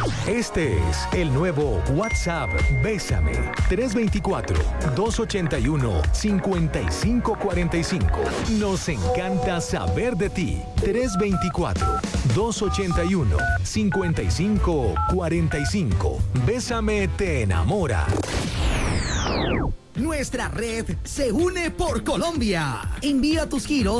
Este es el nuevo WhatsApp Bésame 324-281-5545. Nos encanta saber de ti. 324-281-5545. Bésame te enamora. Nuestra red se une por Colombia. Envía tus giros